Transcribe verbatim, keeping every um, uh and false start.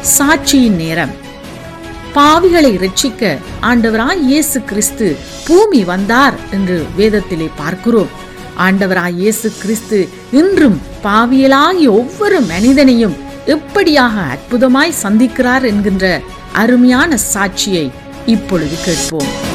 சாட்சியின் நேரம். பாவிகளை இரட்சிக்க ஆண்டவராய் இயேசு கிறிஸ்து பூமி வந்தார் என்று வேதத்திலே பார்க்கிறோம். ஆண்டவராய் இயேசு கிறிஸ்து இன்றும் பாவியலாகிய ஒவ்வொரு மனிதனையும் எப்படியாக அற்புதமாய் சந்திக்கிறார் என்கின்ற அருமையான சாட்சியை இப்பொழுது கேட்போம்.